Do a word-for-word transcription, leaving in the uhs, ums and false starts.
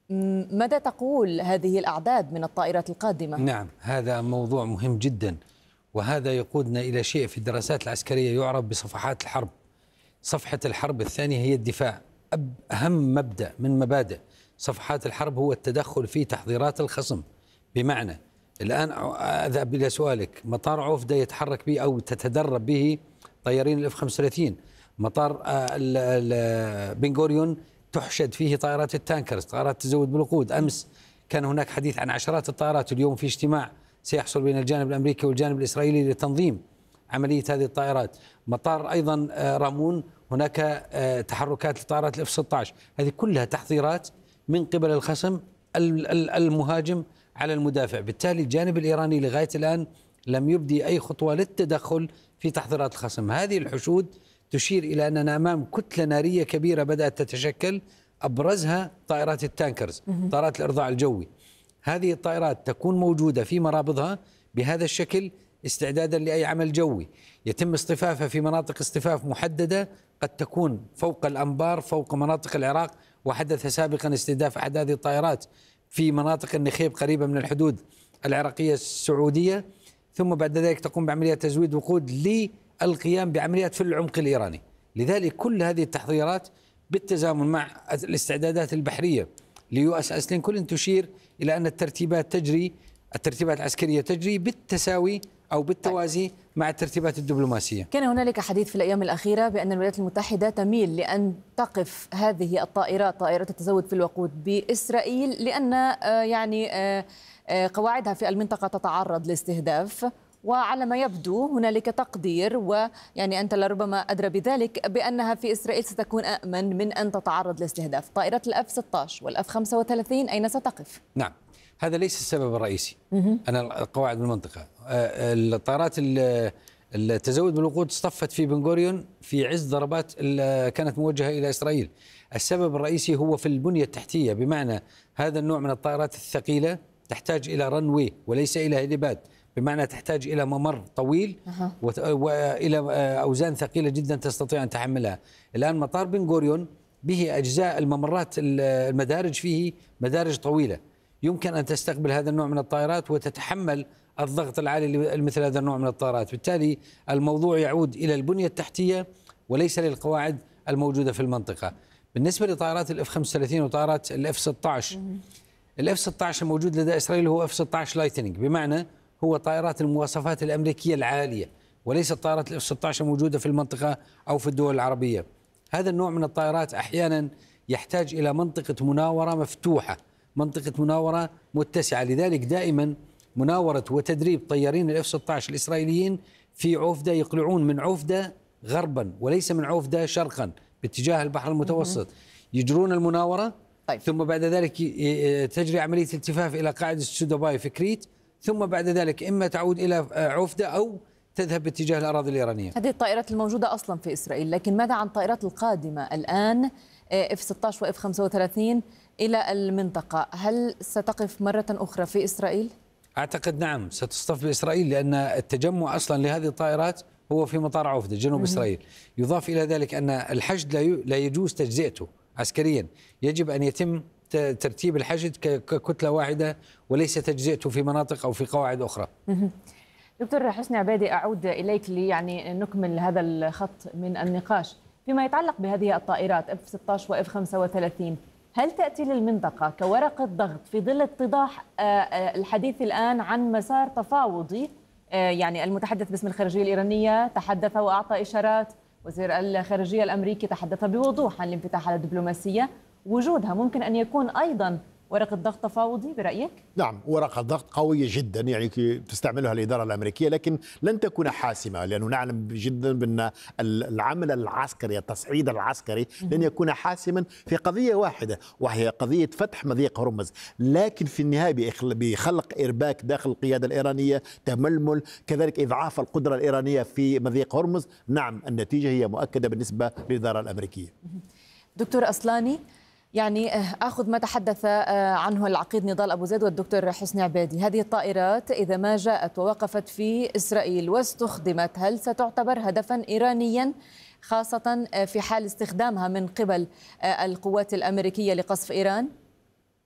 ماذا تقول هذه الأعداد من الطائرات القادمة؟ نعم، هذا موضوع مهم جدا، وهذا يقودنا إلى شيء في الدراسات العسكرية يعرف بصفحات الحرب. صفحة الحرب الثانية هي الدفاع. أهم مبدأ من مبادئ صفحات الحرب هو التدخل في تحضيرات الخصم. بمعنى الآن أذهب إلى سؤالك، مطار عوفدة يتحرك به أو تتدرب به طيارين الإف خمسة وثلاثين، مطار بن غوريون تحشد فيه طائرات التانكرز، طائرات تزود بالوقود. أمس كان هناك حديث عن عشرات الطائرات، اليوم في اجتماع سيحصل بين الجانب الأمريكي والجانب الإسرائيلي لتنظيم عملية هذه الطائرات. مطار أيضا رامون هناك تحركات لطائرات الإف ستة عشر، هذه كلها تحضيرات من قبل الخصم المهاجم على المدافع. بالتالي الجانب الإيراني لغاية الآن لم يبدي أي خطوة للتدخل في تحضيرات الخصم. هذه الحشود تشير إلى أننا أمام كتلة نارية كبيرة بدأت تتشكل، أبرزها طائرات التانكرز، طائرات الإرضاع الجوي. هذه الطائرات تكون موجودة في مرابضها بهذا الشكل استعدادا لأي عمل جوي. يتم اصطفافها في مناطق اصطفاف محددة، قد تكون فوق الأنبار، فوق مناطق العراق، وحدث سابقا استهداف أحد هذه الطائرات في مناطق النخيب قريبة من الحدود العراقية السعودية. ثم بعد ذلك تقوم بعمليات تزويد وقود للقيام بعمليات في العمق الإيراني. لذلك كل هذه التحضيرات بالتزامن مع الاستعدادات البحرية ليو اس اس لينكولن تشير إلى أن الترتيبات تجري الترتيبات العسكرية تجري بالتساوي أو بالتوازي مع الترتيبات الدبلوماسية. كان هنالك حديث في الأيام الأخيرة بأن الولايات المتحدة تميل لأن تقف هذه الطائرات، طائرات التزود في الوقود بإسرائيل، لأن يعني قواعدها في المنطقة تتعرض لاستهداف. وعلى ما يبدو هنالك تقدير، ويعني أنت لربما أدرى بذلك، بأنها في إسرائيل ستكون أأمن من أن تتعرض لاستهداف. طائرات الأف ستة عشر والأف خمسة وثلاثين أين ستقف؟ نعم، هذا ليس السبب الرئيسي. أنا القواعد بالمنطقة، الطائرات التزود بالوقود اصطفت في بن غوريون في عز ضربات كانت موجهة إلى إسرائيل. السبب الرئيسي هو في البنية التحتية، بمعنى هذا النوع من الطائرات الثقيلة تحتاج إلى رنوي وليس إلى هليباد، بمعنى تحتاج إلى ممر طويل وإلى أوزان ثقيلة جدا تستطيع أن تحملها. الآن مطار بن غوريون به أجزاء الممرات المدارج فيه مدارج طويلة يمكن أن تستقبل هذا النوع من الطائرات وتتحمل الضغط العالي لمثل هذا النوع من الطائرات. بالتالي الموضوع يعود إلى البنية التحتية وليس للقواعد الموجودة في المنطقة. بالنسبة لطائرات الإف خمسة وثلاثين وطائرات الإف ستة عشر، الإف ستة عشر الموجود لدى إسرائيل هو إف ستة عشر لايتنينج، بمعنى هو طائرات المواصفات الأمريكية العالية، وليست طائرات الإف ستة عشر موجودة في المنطقة أو في الدول العربية. هذا النوع من الطائرات أحيانا يحتاج إلى منطقة مناورة مفتوحة، منطقة مناورة متسعة. لذلك دائما مناورة وتدريب طيارين الإف ستة عشر الإسرائيليين في عوفدة، يقلعون من عوفدة غربا وليس من عوفدة شرقا باتجاه البحر المتوسط، يجرون المناورة. طيب. ثم بعد ذلك تجري عملية التفاف إلى قاعدة سوداباي في كريت، ثم بعد ذلك إما تعود إلى عوفدة أو تذهب باتجاه الأراضي الإيرانية. هذه الطائرات الموجودة أصلا في إسرائيل، لكن ماذا عن الطائرات القادمة الآن إف ستة عشر وإف خمسة وثلاثين إلى المنطقة؟ هل ستقف مرة أخرى في إسرائيل؟ أعتقد نعم ستصطف بإسرائيل، لأن التجمع أصلا لهذه الطائرات هو في مطار عوفدة جنوب إسرائيل. يضاف إلى ذلك أن الحشد لا يجوز تجزئته عسكريا، يجب أن يتم ترتيب الحشد ككتلة واحدة وليس تجزئته في مناطق أو في قواعد أخرى. دكتور حسني عبادي، أعود إليك لي يعني نكمل هذا الخط من النقاش فيما يتعلق بهذه الطائرات إف ستة عشر وإف خمسة وثلاثين. هل تأتي للمنطقة كورقة ضغط في ظل اتضاح الحديث الآن عن مسار تفاوضي؟ يعني المتحدث باسم الخارجية الإيرانية تحدث وأعطى إشارات، وزير الخارجية الأمريكي تحدث بوضوح عن الانفتاح على الدبلوماسية. وجودها ممكن أن يكون أيضا ورقة ضغط تفاوضي برأيك؟ نعم، ورقة ضغط قوية جدا يعني تستعملها الإدارة الأمريكية، لكن لن تكون حاسمة، لأنه نعلم جدا بأن العمل العسكري التصعيد العسكري لن يكون حاسما في قضية واحدة، وهي قضية فتح مضيق هرمز. لكن في النهاية بخلق إرباك داخل القيادة الإيرانية، تململ، كذلك إضعاف القدرة الإيرانية في مضيق هرمز. نعم، النتيجة هي مؤكدة بالنسبة للإدارة الأمريكية. دكتور أصلاني، يعني أخذ ما تحدث عنه العقيد نضال أبو زيد والدكتور حسني عبادي، هذه الطائرات إذا ما جاءت ووقفت في إسرائيل واستخدمت، هل ستعتبر هدفا إيرانيا خاصة في حال استخدامها من قبل القوات الأمريكية لقصف إيران؟